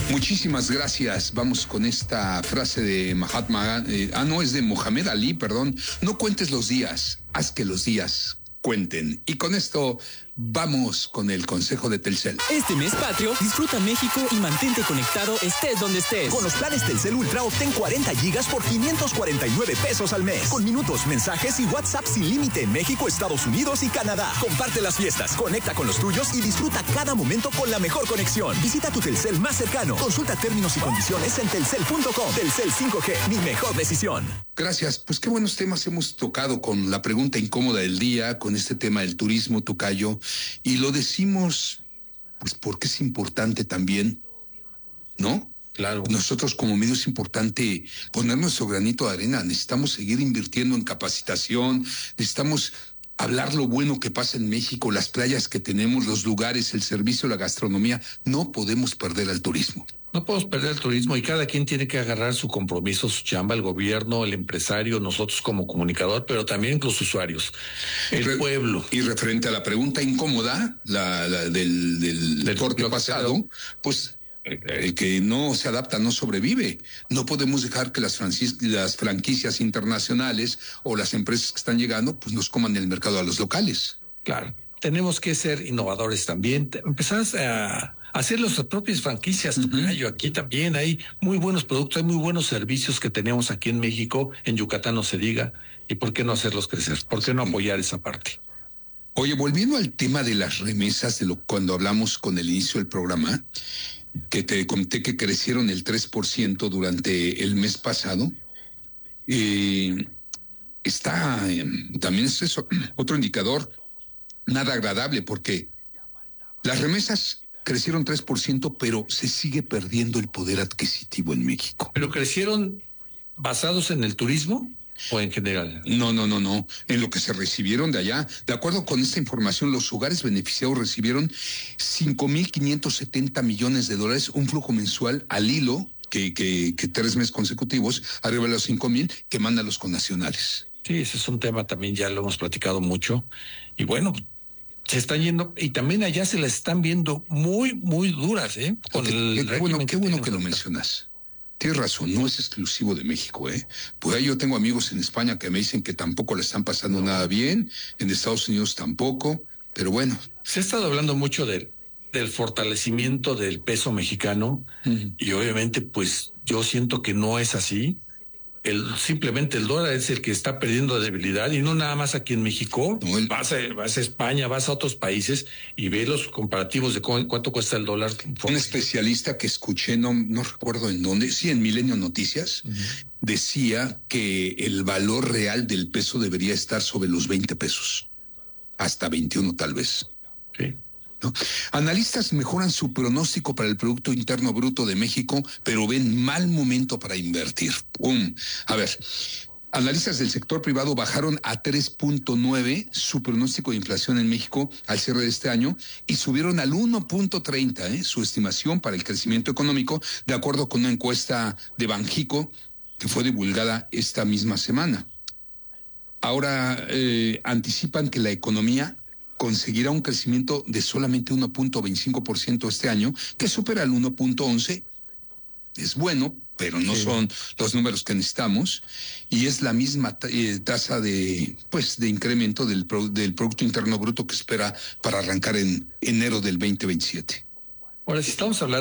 Muchísimas gracias. Vamos con esta frase de Mahatma, no, es de Mohamed Ali, perdón. No cuentes los días, haz que los días cuenten. Y con esto vamos con el consejo de Telcel. Este mes patrio, disfruta México y mantente conectado estés donde estés. Con los planes Telcel Ultra obtén 40 gigas por 549 pesos al mes. Con minutos, mensajes y WhatsApp sin límite en México, Estados Unidos y Canadá. Comparte las fiestas, conecta con los tuyos y disfruta cada momento con la mejor conexión. Visita tu Telcel más cercano. Consulta términos y condiciones en telcel.com. Telcel 5G, mi mejor decisión. Gracias. Pues qué buenos temas hemos tocado con la pregunta incómoda del día, con este tema del turismo, tocayo. Y lo decimos, pues porque es importante también, ¿no? Claro. Nosotros como medio es importante poner nuestro granito de arena. Necesitamos seguir invirtiendo en capacitación, necesitamos hablar lo bueno que pasa en México, las playas que tenemos, los lugares, el servicio, la gastronomía. No podemos perder al turismo. No podemos perder el turismo y cada quien tiene que agarrar su compromiso, su chamba, el gobierno, el empresario, nosotros como comunicador, pero también los usuarios, el pueblo. Y referente a la pregunta incómoda, la del corte pasado, pues el que no se adapta no sobrevive. No podemos dejar que las franquicias internacionales o las empresas que están llegando pues nos coman el mercado a los locales. Claro, tenemos que ser innovadores también, empezar a hacer nuestras propias franquicias. Uh-huh. Aquí también hay muy buenos productos, hay muy buenos servicios que tenemos aquí en México, en Yucatán no se diga, y ¿por qué no hacerlos crecer? ¿Por qué no apoyar esa parte? Oye, volviendo al tema de las remesas, cuando hablamos con el inicio del programa, que te conté que crecieron el 3% durante el mes pasado, también es eso, otro indicador nada agradable, porque las remesas crecieron 3%, pero se sigue perdiendo el poder adquisitivo en México. ¿Pero crecieron basados en el turismo o en general? No. En lo que se recibieron de allá. De acuerdo con esta información, los hogares beneficiados recibieron 5,570 millones de dólares, un flujo mensual al hilo que 3 meses consecutivos, arriba de los 5,000, que mandan los connacionales. Sí, ese es un tema también, ya lo hemos platicado mucho. Y bueno, se están yendo, y también allá se las están viendo muy, muy duras, ¿eh? Qué bueno que lo mencionas. Tienes razón, no es exclusivo de México, ¿eh? Pues ahí yo tengo amigos en España que me dicen que tampoco le están pasando nada bien, en Estados Unidos tampoco, pero bueno. Se ha estado hablando mucho del fortalecimiento del peso mexicano, y obviamente, pues, yo siento que no es así. Simplemente el dólar es el que está perdiendo debilidad, y no nada más aquí en México. No, vas a España, vas a otros países y ve los comparativos de cuánto cuesta el dólar. Un especialista que escuché, no recuerdo en dónde, sí, en Milenio Noticias, decía que el valor real del peso debería estar sobre los 20 pesos, hasta 21 tal vez. Sí. ¿No? Analistas mejoran su pronóstico para el Producto Interno Bruto de México, pero ven mal momento para invertir. A ver, analistas del sector privado bajaron a 3.9 su pronóstico de inflación en México al cierre de este año y subieron al 1.30 su estimación para el crecimiento económico, de acuerdo con una encuesta de Banjico que fue divulgada esta misma semana. Ahora anticipan que la economía conseguirá un crecimiento de solamente 1.25% este año, que supera el 1.11. Es bueno, pero no son los números que necesitamos, y es la misma tasa de incremento del Producto Interno Bruto que espera para arrancar en enero del 2027. Ahora, si estamos hablando